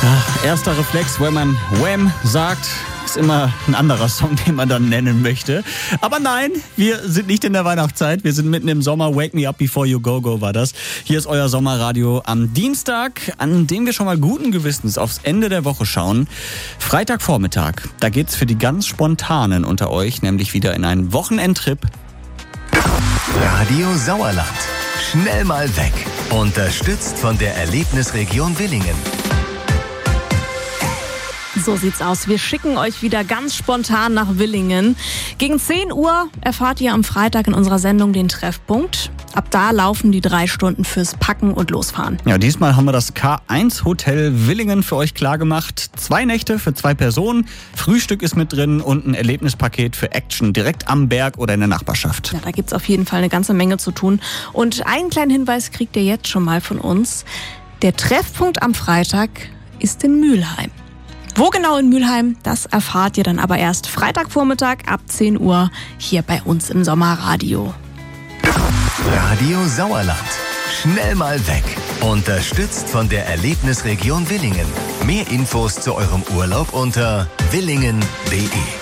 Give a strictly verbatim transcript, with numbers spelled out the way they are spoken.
Ja, erster Reflex, wenn man Wham sagt, ist immer ein anderer Song, den man dann nennen möchte. Aber nein, wir sind nicht in der Weihnachtszeit. Wir sind mitten im Sommer. Wake Me Up Before You Go Go war das. Hier ist euer Sommerradio am Dienstag, an dem wir schon mal guten Gewissens aufs Ende der Woche schauen. Freitagvormittag, da geht's für die ganz Spontanen unter euch nämlich wieder in einen Wochenendtrip. Radio Sauerland. Schnell mal weg. Unterstützt von der Erlebnisregion Willingen. So sieht's aus. Wir schicken euch wieder ganz spontan nach Willingen. Gegen zehn Uhr erfahrt ihr am Freitag in unserer Sendung den Treffpunkt. Ab da laufen die drei Stunden fürs Packen und Losfahren. Ja, diesmal haben wir das K eins Hotel Willingen für euch klargemacht. Zwei Nächte für zwei Personen. Frühstück ist mit drin und ein Erlebnispaket für Action direkt am Berg oder in der Nachbarschaft. Ja, da gibt's auf jeden Fall eine ganze Menge zu tun. Und einen kleinen Hinweis kriegt ihr jetzt schon mal von uns. Der Treffpunkt am Freitag ist in Mülheim. Wo genau in Mülheim, das erfahrt ihr dann aber erst Freitagvormittag ab zehn Uhr hier bei uns im Sommerradio. Radio Sauerland. Schnell mal weg. Unterstützt von der Erlebnisregion Willingen. Mehr Infos zu eurem Urlaub unter willingen punkt de.